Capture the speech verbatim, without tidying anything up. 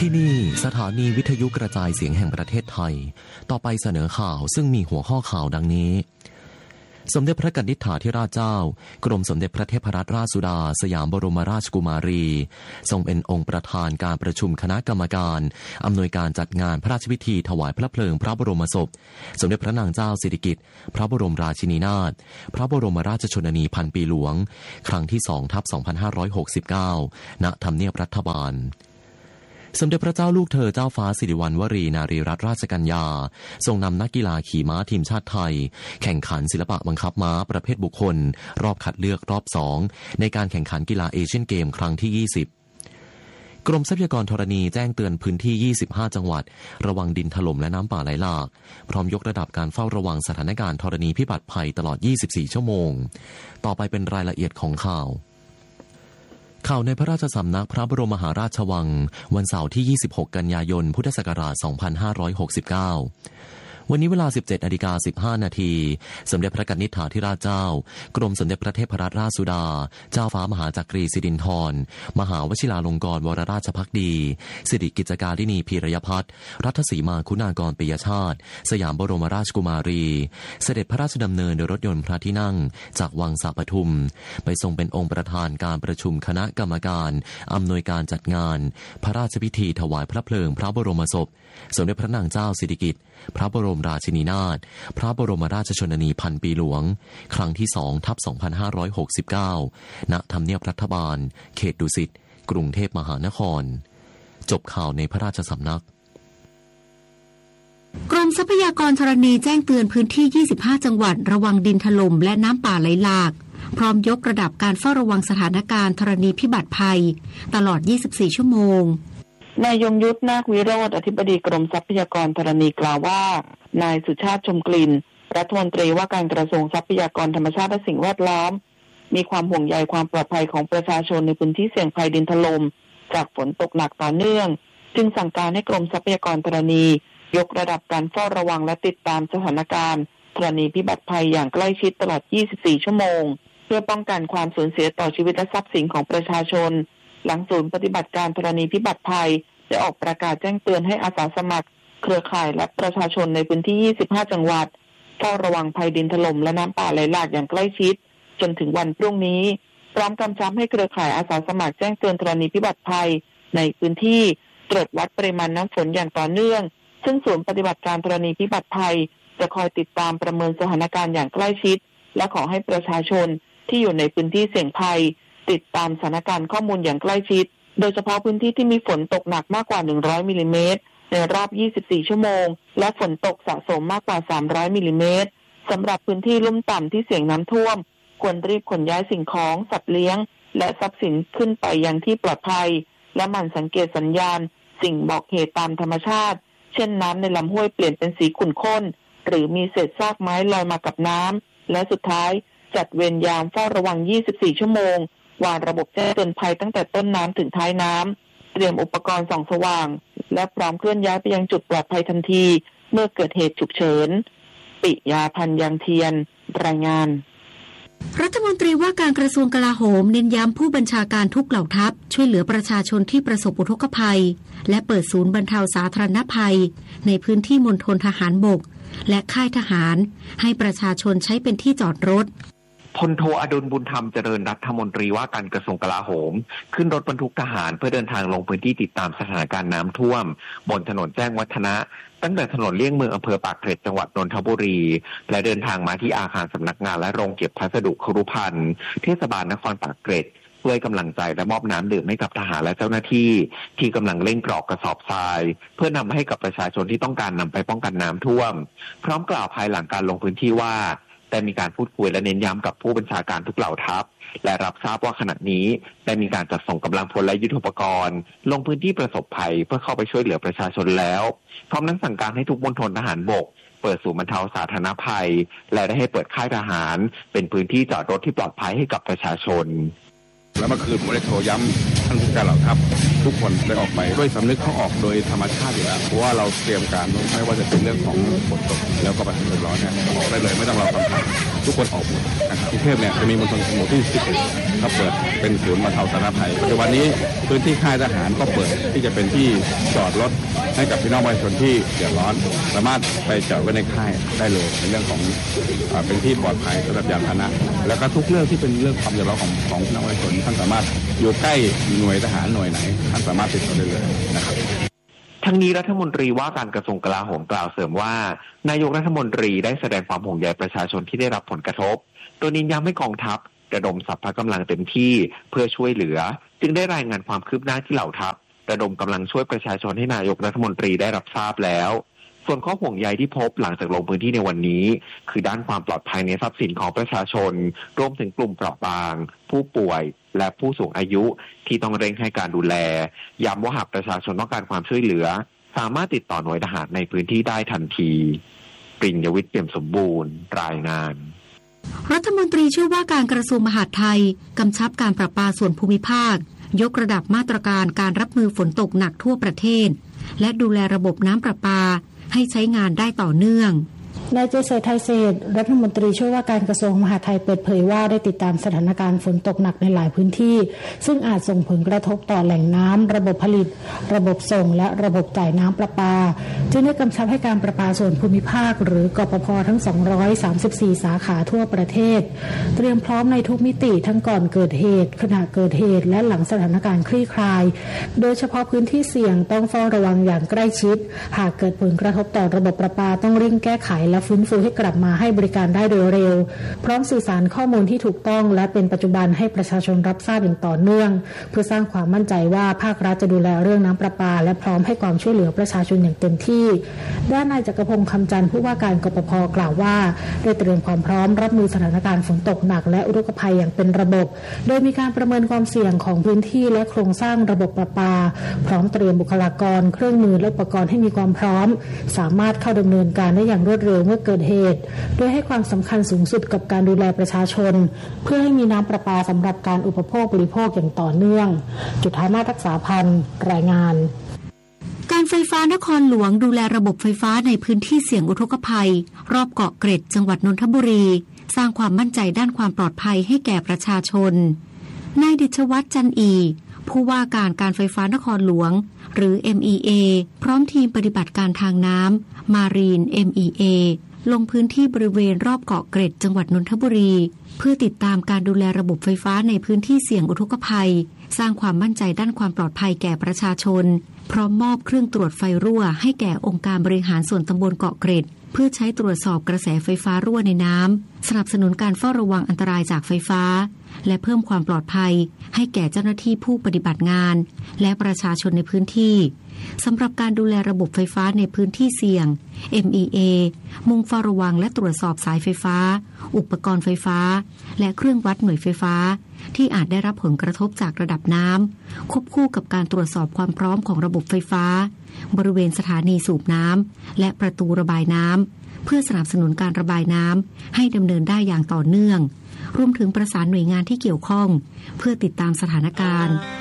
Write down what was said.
ที่นี่สถานีวิทยุกระจายเสียงแห่งประเทศไทยต่อไปเสนอข่าวซึ่งมีหัวข้อข่าวดังนี้สมเด็จพระกนิษฐาธิราชเจ้ากรมสมเด็จพระเทพรัตนราชสุดาสยามบรมราชกุมารีทรงเป็นองค์ประธานการประชุมคณะกรรมการอำนวยการจัดงานพระราชพิธีถวายพระเพลิงพระบรมศพสมเด็จพระนางเจ้าสิริกิติ์พระบรมราชินีนาถพระบรมราชชนนีพันปีหลวงครั้งที่ สองทับสองพันห้าร้อยหกสิบเก้า ณ ทำเนียบรัฐบาลสมเด็จพระเจ้าลูกเธอเจ้าฟ้าสิริวัณวรีนารีรัตนราชกัญญาทรงนำนักกีฬาขี่ม้าทีมชาติไทยแข่งขันศิลปะบังคับม้าประเภทบุคคลรอบคัดเลือกรอบสองในการแข่งขันกีฬาเอเชียนเกมครั้งที่ยี่สิบกรมทรัพยากรธรณีแจ้งเตือนพื้นที่ยี่สิบห้าจังหวัดระวังดินถล่มและน้ำป่าไหลหลากพร้อมยกระดับการเฝ้าระวังสถานการณ์ธรณีพิบัติภัยตลอดยี่สิบสี่ชั่วโมงต่อไปเป็นรายละเอียดของข่าวข่าวในพระราชสำนักพระบรมมหาราชวังวันเสาร์ที่ยี่สิบหกกันยายนพุทธศักราชสองพันห้าร้อยหกสิบเก้าวันนี้เวลา สิบเจ็ดนาฬิกาสิบห้านาทีสมเด็จพระกนิษฐาธิราชเจ้ากรมสมเด็จพระเทพรัตนราชสุดาเจ้าฟ้ามหาจักรีสิรินธรมหาวชิราลงกรณ์วรราชภักดีสิริกิจการินีพีรยพัฒน์รัตสีมาคุณากรปิยชาติสยามบรมราชกุมารีเสด็จพระราชดำเนินโดยรถยนต์พระที่นั่งจากวังสะปทุมไปทรงเป็นองค์ประธานการประชุมคณะกรรมการอำนวยการจัดงานพระราชพิธีถวายพระเพลิงพระบรมศพสมเด็จพระนางเจ้าสิริกิติ์พระบรมราชินีนาถพระบรมราชชนนีพันปีหลวงครั้งที่ สองทับสองพันห้าร้อยหกสิบเก้า ณ ทำเนียบรัฐบาลเขตดุสิตกรุงเทพมหานครจบข่าวในพระราชสำนักกรมทรัพยากรธรณีแจ้งเตือนพื้นที่ยี่สิบห้าจังหวัดระวังดินถล่มและน้ำป่าไหลหลากพร้อมยกระดับการเฝ้าระวังสถานการณ์ธรณีพิบัติภัยตลอดยี่สิบสี่ชั่วโมงนายยงยุทธนาควิโรจน์อธิบดีกรมทรัพยากรธรณีกล่าวว่านายสุชาติชมกลิ่นรัฐมนตรีว่าการกระทรวงทรัพยากรธรรมชาติและสิ่งแวดล้อมมีความห่วงใยความปลอดภัยของประชาชนในพื้นที่เสี่ยงภัยดินถล่มจากฝนตกหนักต่อเนื่องจึงสั่งการให้กรมทรัพยากรธรณียกระดับการเฝ้าระวังและติดตามสถานการณ์ธรณีพิบัติภัยอย่างใกล้ชิดตลอดยี่สิบสี่ชั่วโมงเพื่อป้องกันความสูญเสียต่อชีวิตและทรัพย์สินของประชาชนหลังศูนย์ปฏิบัติการธรณีพิบัติภัยได้ออกประกาศแจ้งเตือนให้อาสาสมัครเครือข่ายและประชาชนในพื้นที่ยี่สิบห้าจังหวัดเฝ้าระวังภัยดินถล่มและน้ำป่าไหลหลากอย่างใกล้ชิดจนถึงวันพรุ่งนี้พร้อมกำชับให้เครือข่ายอาสาสมัครแจ้งเตือนธรณีพิบัติภัยในพื้นที่ตรวจวัดปริมาณน้ำฝนอย่างต่อเนื่องซึ่งศูนย์ปฏิบัติการธรณีพิบัติภัยจะคอยติดตามประเมินสถานการณ์อย่างใกล้ชิดและขอให้ประชาชนที่อยู่ในพื้นที่เสี่ยงภัยติดตามสถานการณ์ข้อมูลอย่างใกล้ชิดโดยเฉพาะพื้นที่ที่มีฝนตกหนักมากกว่าหนึ่งร้อยมิลลิเมตรในรอบยี่สิบสี่ชั่วโมงและฝนตกสะสมมากกว่าสามร้อยมิลลิเมตรสำหรับพื้นที่ลุ่มต่ำที่เสี่ยงน้ำท่วมควรรีบขนย้ายสิ่งของสัตว์เลี้ยงและทรัพย์สินขึ้นไปยังที่ปลอดภัยและหมั่นสังเกตสัญญาณสิ่งบอกเหตุตามธรรมชาติเช่นน้ำในลำห้วยเปลี่ยนเป็นสีขุ่นข้นหรือมีเศษซากไม้ลอยมากับน้ำและสุดท้ายจัดเวรยามเฝ้าระวังยี่สิบสี่ชั่วโมงวางระบบแจ้งเตือนภัยตั้งแต่ต้นน้ำถึงท้ายน้ำเตรียมอุปกรณ์ส่องสว่างและพร้อมเคลื่อนย้ายไปยังจุดปลอดภัยทันทีเมื่อเกิดเหตุฉุกเฉินปิยาพันธ์ยังเทียนรายงานรัฐมนตรีว่าการกระทรวงกลาโหมเน้นย้ำผู้บัญชาการทุกเหล่าทัพช่วยเหลือประชาชนที่ประสบอุทกภัยและเปิดศูนย์บรรเทาสาธารณภัยในพื้นที่มณฑลทหารบกและค่ายทหารให้ประชาชนใช้เป็นที่จอดรถพลโทอดุลบุญธรรมเจริญรัฐมนตรีว่าการกระทรวงกลาโหมขึ้นรถบรรทุกทหารเพื่อเดินทางลงพื้นที่ติดตามสถานการณ์น้ำท่วมบนถนนแจ้งวัฒนะตั้งแต่ถนนเลี่ยงเมืองอำเภอปากเกร็ดจังหวัดนนทบุรีและเดินทางมาที่อาคารสำนักงานและโรงเก็บพัสดุครุภัณฑ์เทศบาลนครปากเกร็ดเพื่อให้กำลังใจและมอบน้ำดื่มให้กับทหารและเจ้าหน้าที่ที่กำลังเร่งกรอกกระสอบทรายเพื่อนำให้กับประชาชนที่ต้องการนำไปป้องกันน้ำท่วมพร้อมกล่าวภายหลังการลงพื้นที่ว่าได้มีการพูดคุยและเน้นย้ำกับผู้บัญชาการทุกเหล่าทัพและรับทราบว่าขณะนี้ได้มีการจัดส่งกำลังพลและยุทโธปกรณ์ลงพื้นที่ประสบภัยเพื่อเข้าไปช่วยเหลือประชาชนแล้วพร้อมทั้งสั่งการให้ทุกมณฑลทหารบกเปิดศูนย์บรรเทาสาธารณภัยและได้ให้เปิดค่ายทหารเป็นพื้นที่จอดรถที่ปลอดภัยให้กับประชาชนและเมื่อคืนผมได้โทรย้ำท่านผู้การเหล่าทัพทุกคนได้ออกไปด้วยสำนึกเขาออกโดยธรรมชาติอยู่แล้วเพราะว่าเราเตรียมการไม่ว่าจะเป็นเรื่องของฝนตกแล้วก็ปัญหาเดือดร้อนเนี่ยออกได้เลยไม่ต้องรอคำสั่งทุกคนออกหมดนะครับกรุงเทพเนี่ยจะมีมณฑลสมุทรที่สิบเอ็ดก็เปิดเป็นศูนย์บรรเทาสาธารณภัยปัจจุบันนี้พื้นที่ค่ายทหารก็เปิดที่จะเป็นที่จอดรถให้กับพี่น้องประชาชนที่เดือดร้อนสามารถไปจอดไว้ในค่ายได้เลยในเรื่องของเป็นที่ปลอดภัยสำหรับยานพาหนะแล้วก็ทุกเรื่องที่เป็นเรื่องความเดือดร้อนของของพี่น้องประชาชนท่านสามารถอยู่ใกล้หน่วยทหารหน่วยไหนท่านสามารถติดต่อได้เลยนะครับทั้งนี้รัฐมนตรีว่าการกระทรวงกลาโหมกล่าวเสริมว่านายกรัฐมนตรีได้แสดงความห่วงใยประชาชนที่ได้รับผลกระทบโดยเน้นย้ำให้กองทัพระดมสรรพกำลังเต็มที่เพื่อช่วยเหลือจึงได้รายงานความคืบหน้าที่เหล่าทัพระดมกำลังช่วยประชาชนให้นายกรัฐมนตรีได้รับทราบแล้วส่วนข้อห่วงใยที่พบหลังจากลงพื้นที่ในวันนี้คือด้านความปลอดภัยในทรัพย์สินของประชาชนรวมถึงกลุ่มเปราะบางผู้ป่วยและผู้สูงอายุที่ต้องเร่งให้การดูแลย้ำว่าหากประชาชนต้องการความช่วยเหลือสามารถติดต่อหน่วยทหารในพื้นที่ได้ทันทีปริญญวิทย์เปี่ยมสมบูรณ์รายงานรัฐมนตรีช่วยว่าการกระทรวงมหาดไทยกำชับการประปาส่วนภูมิภาคยกระดับมาตรการการรับมือฝนตกหนักทั่วประเทศและดูแลระบบน้ำประปาให้ใช้งานได้ต่อเนื่องนายเจษฎาไทยเศรษฐ์รัฐมนตรีช่วยว่าการกระทรวงมหาดไทยเปิดเผยว่าได้ติดตามสถานการณ์ฝนตกหนักในหลายพื้นที่ซึ่งอาจส่งผลกระทบต่อแหล่งน้ำระบบผลิตระบบส่งและระบบจ่ายน้ำประปาจึงได้กำชับให้การประปาส่วนภูมิภาคหรือกปภ.ทั้งสองร้อยสามสิบสี่สาขาทั่วประเทศเตรียมพร้อมในทุกมิติทั้งก่อนเกิดเหตุขณะเกิดเหตุและหลังสถานการณ์คลี่คลายโดยเฉพาะพื้นที่เสี่ยงต้องเฝ้าระวังอย่างใกล้ชิดหากเกิดผลกระทบต่อระบบประปาต้องเร่งแก้ไขและฟื้นฟูให้กลับมาให้บริการได้โดยเร็วพร้อมสื่อสารข้อมูลที่ถูกต้องและเป็นปัจจุบันให้ประชาชนรับทราบอย่างต่อเนื่องเพื่อสร้างความมั่นใจว่าภาครัฐจะดูแลเรื่องน้ำประปาและพร้อมให้ความช่วยเหลือประชาชนอย่างเต็มที่ด้านนายจักรพงษ์คำจันทร์ผู้ว่าการกปภ.กล่าวว่าได้เตรียมความพร้อมรับมือสถานการณ์ฝนตกหนักและอุทกภัยอย่างเป็นระบบโดยมีการประเมินความเสี่ยงของพื้นที่และโครงสร้างระบบประปาพร้อมเตรียมบุคลากรเครื่องมือและอุปกรณ์ให้มีความพร้อมสามารถเข้าดำเนินการได้อย่างรวดเร็วเมื่อเกิดเหตุโดยให้ความสำคัญสูงสุดกับการดูแลประชาชนเพื่อให้มีน้ำประปาสำหรับการอุปโภคบริโภคอย่างต่อเนื่องจุฑามาศรักษาพันธ์รายงานการไฟฟ้านครหลวงดูแลระบบไฟฟ้าในพื้นที่เสี่ยงอุทกภัยรอบเกาะเกร็ดจังหวัดนนทบุรีสร้างความมั่นใจด้านความปลอดภัยให้แก่ประชาชนนายดิษวัฒน์จันอีผู้ว่าการการไฟฟ้านครหลวงหรือ เอ็ม อี เอ พร้อมทีมปฏิบัติการทางน้ำมารีน เอ็ม อี เอ ลงพื้นที่บริเวณรอบเกาะเกร็ดจังหวัดนนทบุรีเพื่อติดตามการดูแลระบบไฟฟ้าในพื้นที่เสี่ยงอุทกภัยสร้างความมั่นใจด้านความปลอดภัยแก่ประชาชนพร้อมมอบเครื่องตรวจไฟรั่วให้แก่องค์การบริหารส่วนตำบลเกาะเกร็ดเพื่อใช้ตรวจสอบกระแสไฟฟ้ารั่วในน้ำสนับสนุนการเฝ้าระวังอันตรายจากไฟฟ้าและเพิ่มความปลอดภัยให้แก่เจ้าหน้าที่ผู้ปฏิบัติงานและประชาชนในพื้นที่สำหรับการดูแลระบบไฟฟ้าในพื้นที่เสี่ยง เอ็ม อี เอ มุ่งเฝ้าระวังและตรวจสอบสายไฟฟ้าอุปกรณ์ไฟฟ้าและเครื่องวัดหน่วยไฟฟ้าที่อาจได้รับผลกระทบจากระดับน้ำควบคู่กับการตรวจสอบความพร้อมของระบบไฟฟ้าบริเวณสถานีสูบน้ำและประตูระบายน้ำเพื่อสนับสนุนการระบายน้ำให้ดำเนินได้อย่างต่อเนื่องรวมถึงประสานหน่วยงานที่เกี่ยวข้องเพื่อติดตามสถานการณ์